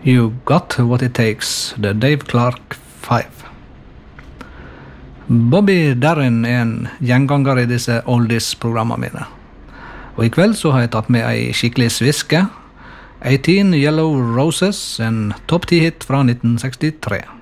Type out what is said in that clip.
You Got What It Takes, The Dave Clark 5. Bobby Darin en gjenganger I disse oldies-programmene mine. Og I kveld så har jeg tatt med en skikkelig sviske. 18 Yellow Roses, en topp 10-hit fra 1963.